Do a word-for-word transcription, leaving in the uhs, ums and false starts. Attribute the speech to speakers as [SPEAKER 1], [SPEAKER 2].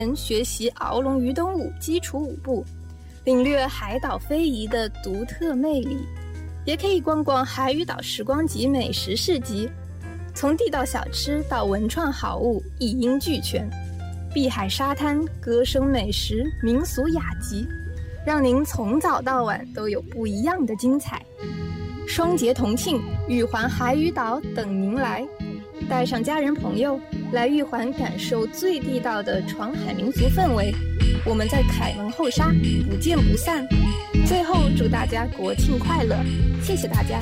[SPEAKER 1] 学习鳌龙鱼灯舞基础舞步，领略海岛非遗的独特魅力。也可以逛逛海屿岛时光集美食市集，从地道小吃到文创好物一应俱全，碧海沙滩、歌声美食、民俗雅集，让您从早到晚都有不一样的精彩。双节同庆，玉环海屿岛等您来，带上家人朋友来玉环感受最地道的闯海民俗氛围。我们在凯门后沙不见不散。最后祝大家国庆快乐，谢谢大家。